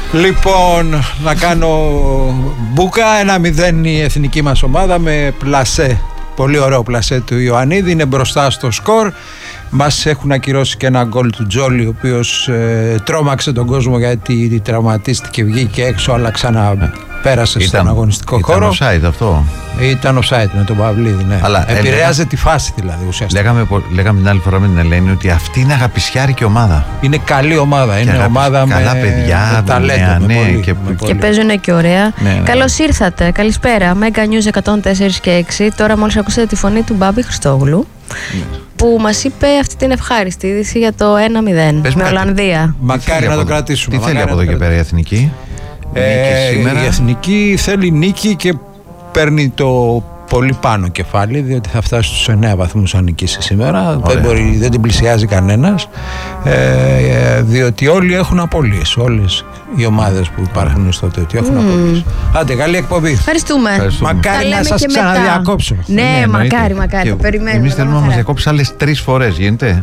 Λοιπόν, να κάνω μπούκα. 1-0 η εθνική μας ομάδα με πλασέ. Πολύ ωραίο πλασέ του Ιωαννίδη. Είναι μπροστά στο σκορ. Μας έχουν ακυρώσει και ένα γκολ του Τζόλι, ο οποίος τρόμαξε τον κόσμο γιατί τραυματίστηκε, βγήκε έξω, αλλά ξαναπέρασε στον αγωνιστικό χώρο. Ήταν offside αυτό. Ήταν offside με τον Παυλίδη, ναι. Επηρέαζε τη φάση δηλαδή ουσιαστικά. Λέγαμε την άλλη φορά με την Ελένη ότι αυτή είναι αγαπησιάρικη ομάδα. Είναι καλή ομάδα. Είναι ομάδα καλά με παιδιά, ταλέντο. Και παίζουν και ωραία. Ναι. Καλώς ήρθατε. Καλησπέρα. Mega News 104 και 6. Τώρα μόλις ακούσατε τη φωνή του Μπάμπη Χριστόγλου, που μας είπε αυτή την ευχάριστη είδηση για το 1-0 με Ολλανδία. Μακάρι να το κρατήσουμε. Τι θέλει από εδώ και πέρα η Εθνική? Η Εθνική θέλει νίκη και παίρνει το πολύ πάνω κεφάλι, διότι θα φτάσει στους 9 βαθμούς αν νικήσει σήμερα. Δεν την πλησιάζει κανένας, διότι όλοι έχουν απώλειες. Όλες οι ομάδες που υπάρχουν στο τέτοιο έχουν απώλειες. Άντε, καλή εκπομπή. Ευχαριστούμε. Μακάρι να σας ξαναδιακόψω. Ναι, μακάρι. Το περιμένουμε. Εμείς θέλουμε να μας διακόψει άλλες 3 φορές, γίνεται?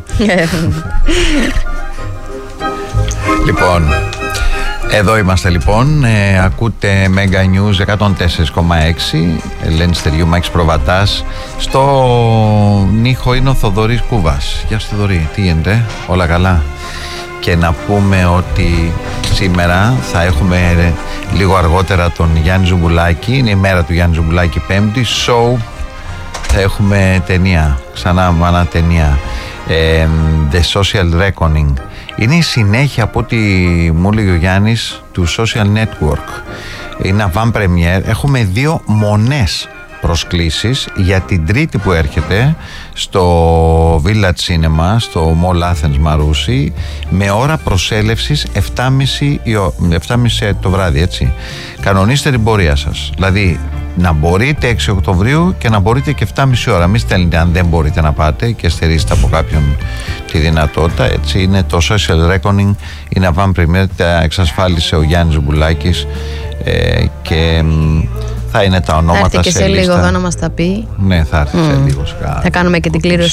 Λοιπόν, εδώ είμαστε λοιπόν, ακούτε Mega News 104,6, Ελένη Στεριού, Μάκης Προβατάς. Στο ήχο είναι ο Θοδωρής Κούβας. Γεια σου Θοδωρή, τι γίνεται, όλα καλά? Και να πούμε ότι σήμερα θα έχουμε λίγο αργότερα τον Γιάννη Ζουμπουλάκη, είναι η μέρα του Γιάννη Ζουμπουλάκη, Πέμπτη, show, θα έχουμε ταινία, ξανά μάνα ταινία, The Social Reckoning. Είναι η συνέχεια από ό,τι μου έλεγε ο Γιάννης του Social Network. Είναι avant premiere. Έχουμε 2 μονές προσκλήσεις για την Τρίτη που έρχεται στο Village Cinema, στο Mall Athens Μαρούσι, με ώρα προσέλευσης 7.30 το βράδυ, έτσι. Κανονίστε την πορεία σας. Δηλαδή να μπορείτε 6 Οκτωβρίου και να μπορείτε και 7.30 ώρα. Μη στέλνετε αν δεν μπορείτε να πάτε και στερήσετε από κάποιον τη δυνατότητα. Έτσι είναι το Social Reckoning, είναι avant premiere, τα εξασφάλισε ο Γιάννης Ζουμπουλάκης, και θα είναι τα ονόματα σε λίστα. Θα έρθει και σε λίγο εδώ να μας τα πει. Ναι, θα έρθει σε λίγο. Θα κάνουμε και την κλήρωση